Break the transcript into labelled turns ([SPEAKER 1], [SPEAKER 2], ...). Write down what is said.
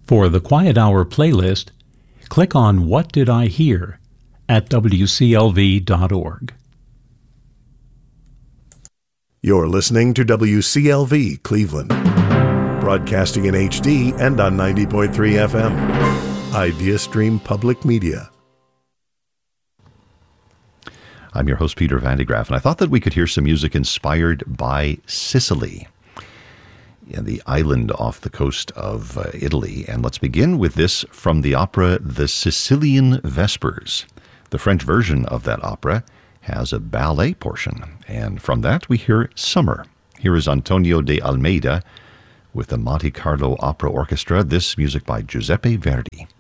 [SPEAKER 1] For the Quiet Hour playlist, click on What Did I Hear at wclv.org.
[SPEAKER 2] You're listening to WCLV Cleveland, broadcasting in HD and on 90.3 FM. Idea Stream Public Media.
[SPEAKER 3] I'm your host, Peter Van de Graaff, and I thought that we could hear some music inspired by Sicily, the island off the coast of Italy. And let's begin with this from the opera The Sicilian Vespers. The French version of that opera has a ballet portion, and from that we hear Summer. Here is Antonio de Almeida with the Monte Carlo Opera Orchestra, this music by Giuseppe Verdi.